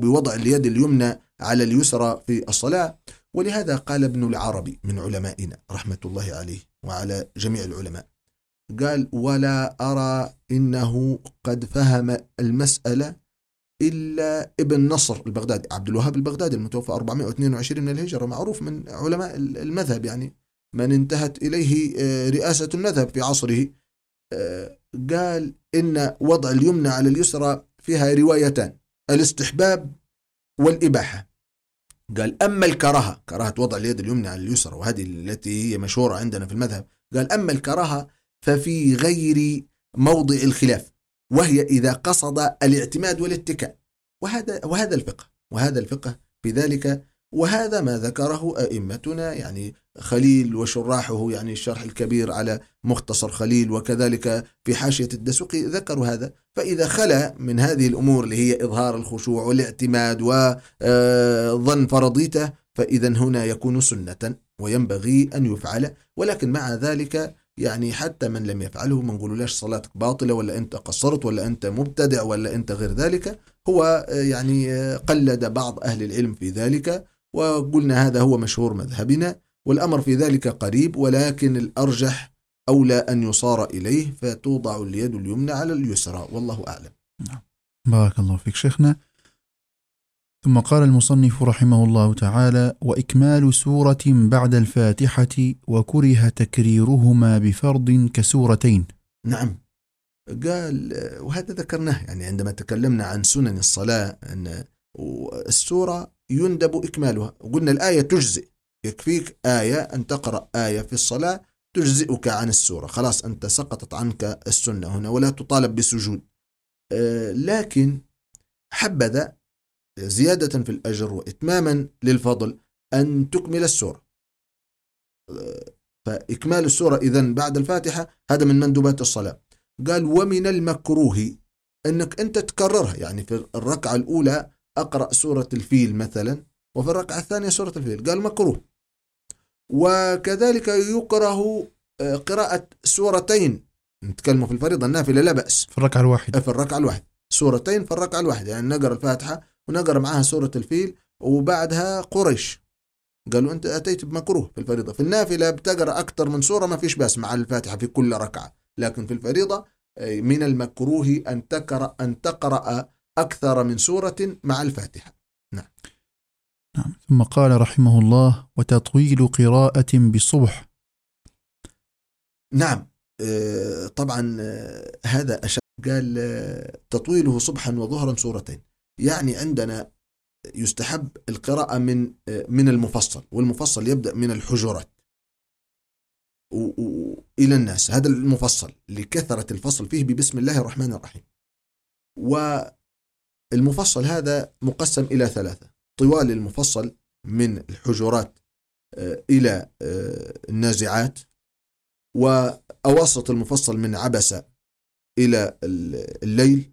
بوضع اليد اليمنى على اليسرى في الصلاة. ولهذا قال ابن العربي من علمائنا رحمة الله عليه وعلى جميع العلماء، قال: ولا أرى إنه قد فهم المسألة إلا ابن نصر البغدادي، عبد الوهاب البغدادي المتوفى 422 من الهجرة، معروف من علماء المذهب، يعني من انتهت إليه رئاسة المذهب في عصره. قال إن وضع اليمنى على اليسرى فيها روايتان، الاستحباب والإباحة. قال: أما الكراهة، كراهة وضع اليد اليمنى على اليسرى، وهذه التي هي مشهورة عندنا في المذهب، قال: أما الكراهة ففي غير موضع الخلاف، وهي إذا قصد الاعتماد والاتكاء. وهذا الفقه في ذلك، وهذا ما ذكره أئمتنا، يعني خليل وشراحه، يعني الشرح الكبير على مختصر خليل، وكذلك في حاشية الدسوقي ذكروا هذا. فإذا خلا من هذه الأمور اللي هي إظهار الخشوع والاعتماد وظن فرضيته، فإذا هنا يكون سنة وينبغي أن يفعل. ولكن مع ذلك يعني حتى من لم يفعله ما نقولولاش صلاتك باطلة، ولا أنت قصرت، ولا أنت مبتدع، ولا أنت غير ذلك. هو يعني قلد بعض أهل العلم في ذلك، وقلنا هذا هو مشهور مذهبنا، والأمر في ذلك قريب، ولكن الأرجح أولى أن يصار إليه، فتوضع اليد اليمنى على اليسرى، والله أعلم. بارك الله فيك شيخنا. ثم قال المصنف رحمه الله تعالى: وإكمال سورة بعد الفاتحة، وكره تكريرهما بفرض كسورتين. نعم، قال، وهذا ذكرناه يعني عندما تكلمنا عن سنن الصلاة، أن السورة يندب إكمالها، قلنا الآية تجزئ، يكفيك آية أن تقرأ آية في الصلاة تجزئك عن السورة، خلاص أنت سقطت عنك السنة هنا ولا تطالب بسجود. لكن حبذا زيادة في الأجر وإتماما للفضل أن تكمل السورة. فإكمال السورة إذن بعد الفاتحة هذا من مندوبات الصلاة. قال: ومن المكروه أنك أنت تكررها، يعني في الركعة الأولى أقرأ سورة الفيل مثلا، وفي الركعة الثانية سورة الفيل، قال مكروه. وكذلك يكره قراءة سورتين، نتكلم في الفريضة النافلة لا بأس، في الركعة الواحدة، في الركعة الواحدة سورتين في الركعة الواحدة، يعني نقرأ الفاتحة ونقرأ معها سورة الفيل وبعدها قريش. قالوا أنت أتيت بمكروه في الفريضة. في النافلة بتقرأ أكثر من سورة ما فيش بأس مع الفاتحة في كل ركعة، لكن في الفريضة من المكروه أن تقرأ أكثر من سورة مع الفاتحة. نعم. ثم قال رحمه الله: وتطويل قراءة بالصبح. نعم، طبعا هذا قال تطويله صبحا وظهرا سورتين، يعني عندنا يستحب القراءة من المفصل، والمفصل يبدأ من الحجرات إلى الناس، هذا المفصل لكثرة الفصل فيه ببسم الله الرحمن الرحيم. والمفصل هذا مقسم إلى ثلاثة: طوال المفصل من الحجرات إلى النازعات، وأواسط المفصل من عبس إلى الليل،